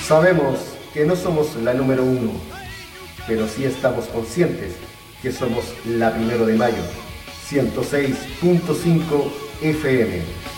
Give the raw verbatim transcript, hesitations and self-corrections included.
Sabemos que no somos la número uno, pero sí estamos conscientes que somos la Primero de Mayo, ciento seis punto cinco F M.